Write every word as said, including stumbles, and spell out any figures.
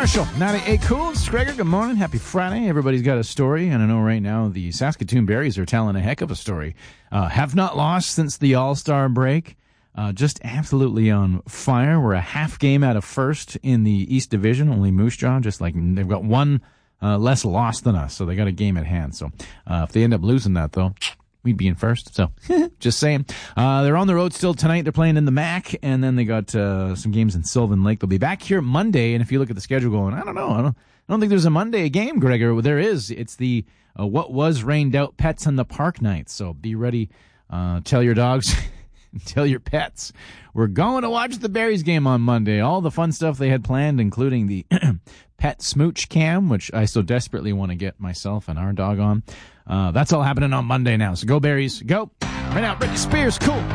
Marshall, ninety-eight Cool. It's Gregor. Good morning. Happy Friday. Everybody's got a story, and I know right now the Saskatoon Berries are telling a heck of a story. Uh, have not lost since the All-Star break. Uh, just absolutely on fire. We're a half game out of first in the East Division. Only Moose Jaw, just like they've got one uh, less loss than us, so they got a game at hand. So uh, if they end up losing that, though, we'd be in first. So just saying. Uh, they're on the road still tonight. They're playing in the M A C, and then they got uh, some games in Sylvan Lake. They'll be back here Monday, and if you look at the schedule going, I don't know, I don't, I don't think there's a Monday game, Gregor. Well, there is. It's the uh, what was rained out Pets in the Park night. So be ready. Uh, tell your dogs, tell your pets. We're going to watch the Berries game on Monday. All the fun stuff they had planned, including the pet smooch cam, which I so desperately want to get myself and our dog on. Uh, that's all happening on Monday now. So go Berries, go. Right now, Britney Spears, cool.